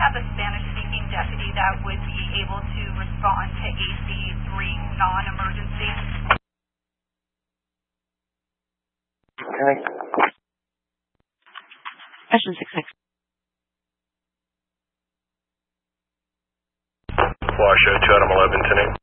have a Spanish-speaking deputy that would be able to respond to AC3 non-emergency. Okay. Question 66. Washoe, 2 Adam 11, 10.